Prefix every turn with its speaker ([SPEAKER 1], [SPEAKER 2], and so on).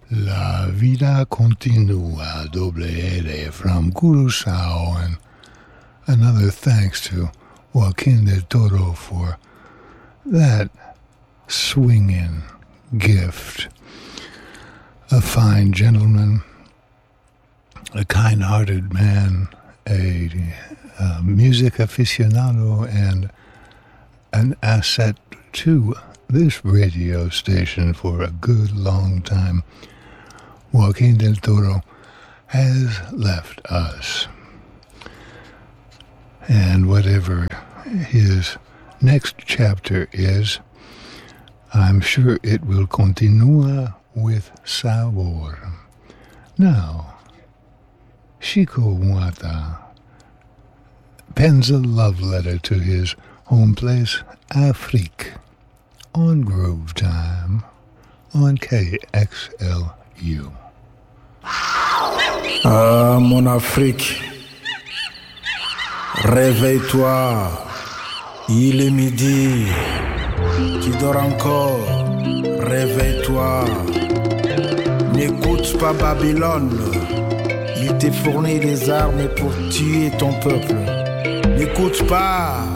[SPEAKER 1] La Vida Continua, Doble Ere from Curaçao, and another thanks to Joaquin del Toro for that swinging gift. A fine gentleman, a kind-hearted man, a music aficionado, and an asset to this radio station for a good long time. Joaquin del Toro has left us. And whatever his next chapter is, I'm sure it will continua with sabor. Now, Chico Muata pens a love letter to his home place, Afrique, on Groove Time, on KXLU.
[SPEAKER 2] Ah, mon Afrique, réveille-toi, il est midi, tu dors encore, réveille-toi, n'écoute pas Babylone, il t'est fourni les armes pour tuer ton peuple, n'écoute pas